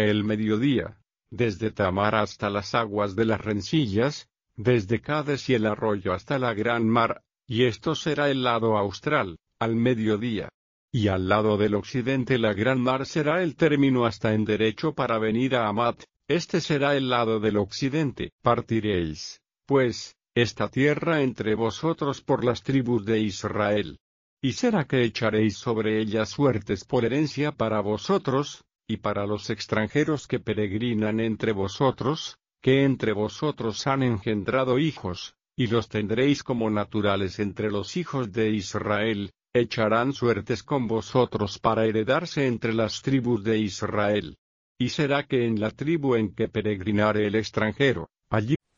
el mediodía, desde Tamar hasta las aguas de las rencillas, desde Cades y el arroyo hasta la gran mar, y esto será el lado austral, al mediodía. Y al lado del occidente la gran mar será el término hasta en derecho para venir a Hamat, este será el lado del occidente. Partiréis, pues, esta tierra entre vosotros por las tribus de Israel. Y será que echaréis sobre ella suertes por herencia para vosotros, y para los extranjeros que peregrinan entre vosotros, que entre vosotros han engendrado hijos, y los tendréis como naturales entre los hijos de Israel, echarán suertes con vosotros para heredarse entre las tribus de Israel. Y será que en la tribu en que peregrinare el extranjero, allí